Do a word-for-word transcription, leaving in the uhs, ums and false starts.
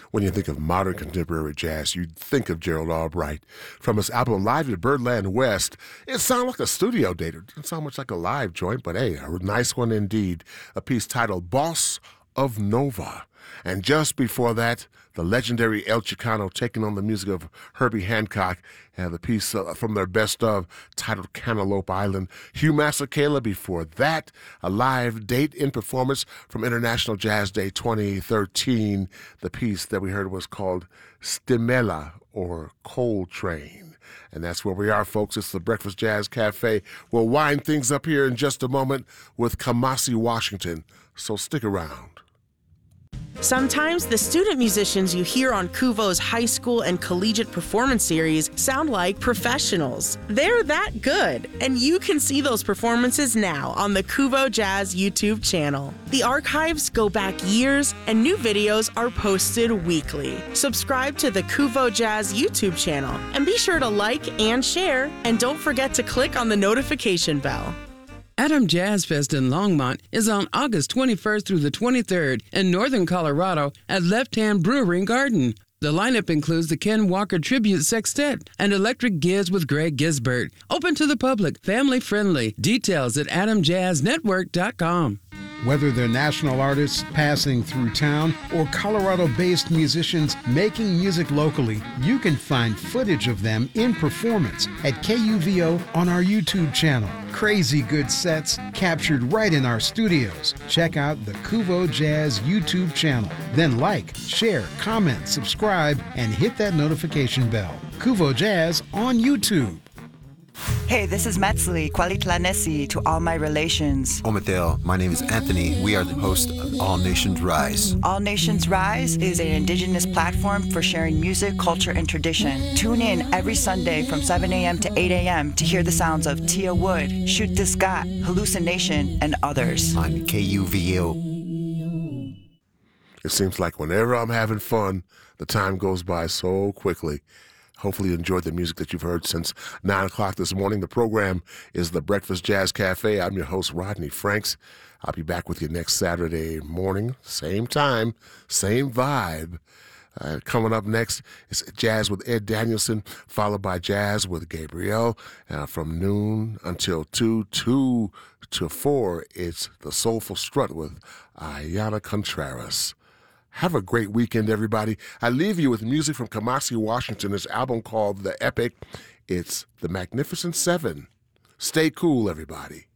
When you think of modern contemporary jazz, you think of Gerald Albright. From his album Live at Birdland West, it sounded like a studio date. It didn't sound much like a live joint, but hey, a nice one indeed. A piece titled Boss of Nova. And just before that, the legendary El Chicano taking on the music of Herbie Hancock, and the piece uh, from their best of titled Cantaloupe Island. Hugh Masekela before that, a live date in performance from International Jazz Day twenty thirteen. The piece that we heard was called Stimela, or Coal Train. And that's where we are, folks. It's the Breakfast Jazz Cafe. We'll wind things up here in just a moment with Kamasi Washington, so stick around. Sometimes the student musicians you hear on Kuvo's high school and collegiate performance series sound like professionals. They're that good, and you can see those performances now on the Kuvo Jazz YouTube channel. The archives go back years, and new videos are posted weekly. Subscribe to the Kuvo Jazz YouTube channel, and be sure to like and share, and don't forget to click on the notification bell. Adam Jazz Fest in Longmont is on August twenty-first through the twenty-third in northern Colorado at Left Hand Brewery Garden. The lineup includes the Ken Walker Tribute Sextet and Electric Giz with Greg Gisbert. Open to the public, family friendly. Details at adam jazz network dot com. Whether they're national artists passing through town or Colorado-based musicians making music locally, you can find footage of them in performance at K U V O on our YouTube channel. Crazy good sets captured right in our studios. Check out the Kuvo Jazz YouTube channel. Then like, share, comment, subscribe, and hit that notification bell. Kuvo Jazz on YouTube. Hey, this is Metzli, Kwalitlanesi to all my relations. Ometel, my name is Anthony. We are the host of All Nations Rise. All Nations Rise is an indigenous platform for sharing music, culture, and tradition. Tune in every Sunday from seven a.m. to eight a.m. to hear the sounds of Tia Wood, Shoot the Scott, Hallucination, and others. On K U V O. It seems like whenever I'm having fun, the time goes by so quickly. Hopefully you enjoyed the music that you've heard since nine o'clock this morning. The program is the Breakfast Jazz Cafe. I'm your host, Rodney Franks. I'll be back with you next Saturday morning, same time, same vibe. Uh, coming up next is Jazz with Ed Danielson, followed by Jazz with Gabrielle. Uh, from noon until two, two to four, it's the Soulful Strut with Ayana Contreras. Have a great weekend, everybody. I leave you with music from Kamasi Washington, his album called The Epic. It's The Magnificent Seven. Stay cool, everybody.